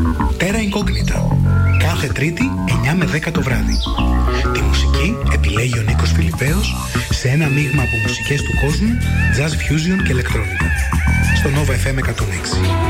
Terra Incognita. Κάθε Τρίτη 9 με 10 το βράδυ. Τη μουσική επιλέγει ο Νίκος Φιλιππέος σε ένα μείγμα από μουσικές του κόσμου, jazz fusion και ηλεκτρόνικα. Στο Nova FM 106.